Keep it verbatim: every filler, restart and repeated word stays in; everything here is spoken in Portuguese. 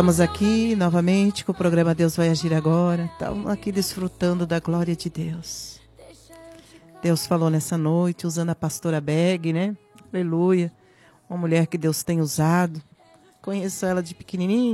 Estamos aqui novamente com o programa Deus Vai Agir Agora. Estamos aqui desfrutando da glória de Deus. Deus falou nessa noite, usando a pastora Beg, né? Aleluia. Uma mulher que Deus tem usado. Conheço ela de pequenininha.